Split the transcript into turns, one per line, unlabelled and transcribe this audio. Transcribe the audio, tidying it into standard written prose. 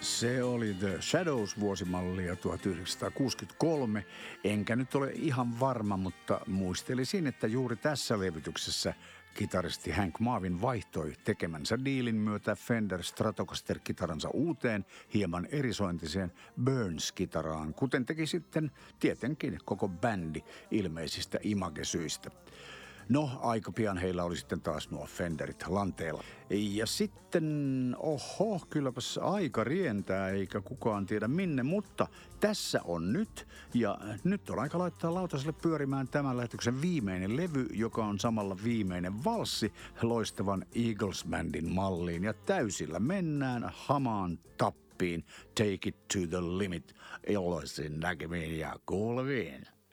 Se oli The Shadows vuosimallia 1963. Enkä nyt ole ihan varma, mutta muistelisin, että juuri tässä levytyksessä kitaristi Hank Marvin vaihtoi tekemänsä diilin myötä Fender Stratocaster-kitaransa uuteen, hieman erisointiseen Burns-kitaraan, kuten teki sitten tietenkin koko bändi ilmeisistä imagesyistä. No, aika pian heillä oli sitten taas nuo Fenderit lanteella. Ja sitten, kylläpäs aika rientää, eikä kukaan tiedä minne, mutta tässä on nyt. Ja nyt on aika laittaa lautaselle pyörimään tämän lähetyksen viimeinen levy, joka on samalla viimeinen valssi loistavan Eagles-bändin malliin. Ja täysillä mennään hamaan tappiin. Take it to the limit. Iloisin näkemiin ja kuuleviin.